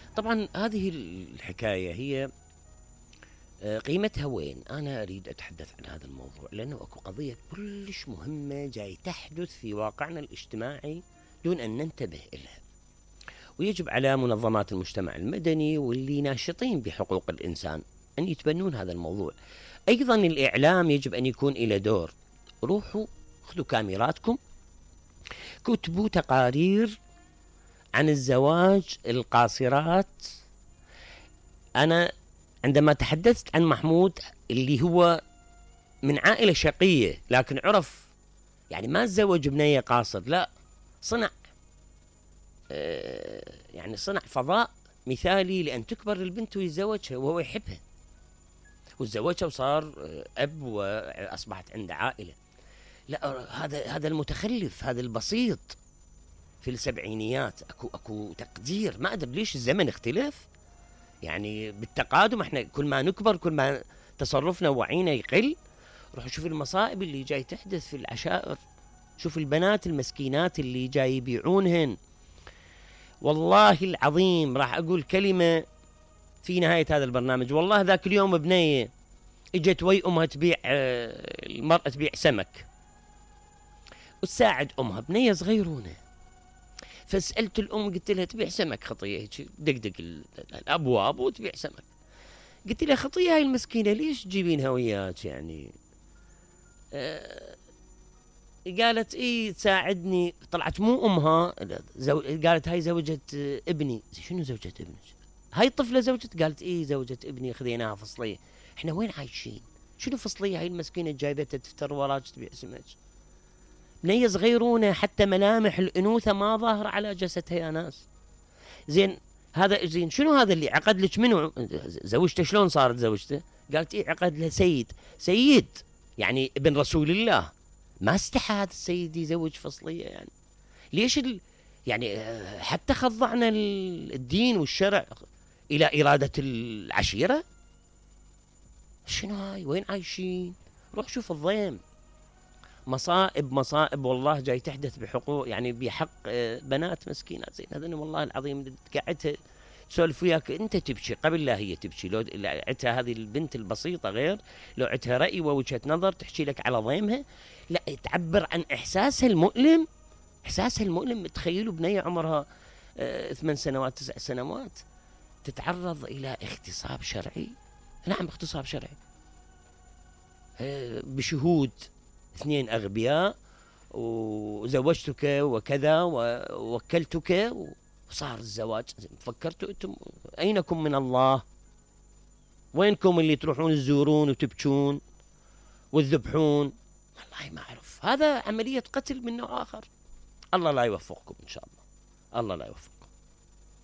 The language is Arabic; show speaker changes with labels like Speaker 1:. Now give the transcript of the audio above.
Speaker 1: طبعا هذه الحكاية هي قيمتها وين؟ أنا أريد أتحدث عن هذا الموضوع لأنه أكو قضية كلش مهمة جاي تحدث في واقعنا الاجتماعي دون أن ننتبه إلها، ويجب على منظمات المجتمع المدني واللي ناشطين بحقوق الإنسان أن يتبنون هذا الموضوع. أيضا الإعلام يجب أن يكون إلى دور. روحوا خذوا كاميراتكم، كتبوا تقارير عن الزواج القاصرات. أنا عندما تحدثت عن محمود اللي هو من عائلة شقية لكن عرف يعني ما تزوج بنية قاصر، لا، صنع يعني صنع فضاء مثالي لأن تكبر البنت ويتزوجها وهو يحبها، وتزوجها وصار أب وأصبحت عنده عائلة. لا، هذا المتخلف، هذا البسيط في السبعينيات أكو تقدير. ما أدري ليش الزمن اختلف، يعني بالتقادم احنا كل ما نكبر كل ما تصرفنا ووعينا يقل. روح شوف المصائب اللي جاي تحدث في العشائر، شوف البنات المسكينات اللي جاي يبيعونهن. والله العظيم راح أقول كلمة في نهاية هذا البرنامج، والله ذاك اليوم بنية اجت وي أمها تبيع، المرأة تبيع سمك وتساعد أمها، بنية صغيرونة. فسألت الأم قلت لها تبيع سمك خطية، دقدق الأبواب وتبيع سمك. قلت لها خطية هاي المسكينة ليش تجيبينها وياك يعني؟ قالت ايه تساعدني. طلعت مو امها، قالت هاي زوجة ابني. شنو زوجة ابنك؟ هاي طفلة زوجت؟ قالت ايه زوجة ابني، خذيناها فصلية. احنا وين عايشين؟ شنو فصلية هاي المسكينة جايبتها تفتر وراك تبيع سمك؟ بنية صغيرونة حتى ملامح الانوثة ما ظاهرة على جسدها يا ناس. زين هذا زين شنو هذا اللي عقد لك منو؟ زوجته شلون صارت زوجته؟ قالت ايه عقد له سيد يعني ابن رسول الله. ما استحى هذا السيد يزوج فصلية يعني؟ ليش يعني حتى خضعنا الدين والشرع إلى إرادة العشيرة؟ شنو هاي؟ وين عايشين؟ روح شوف الضيم. مصائب مصائب والله جاي تحدث بحقوق يعني بحق بنات مسكينات زين هذن. والله العظيم قعدتها تسولف وياك انت تبكي قبل لا هي تبكي. لو عدتها هذه البنت البسيطه غير، لو عدتها راي ووجهه نظر تحكي لك على ضيمها، لا تعبر عن احساسها المؤلم. احساسها المؤلم. تخيلوا بنيه عمرها 8 سنوات 9 سنوات تتعرض الى اغتصاب شرعي. نعم اغتصاب شرعي بشهود 2 أغبياء، وزوجتك وكذا ووكلتك وصار الزواج. فكرتوا أنتم أينكم من الله؟ وينكم اللي تروحون تزورون وتبكون وتذبحون؟ والله ما أعرف. هذا عملية قتل من نوع آخر. الله لا يوفقكم إن شاء الله. الله لا يوفق.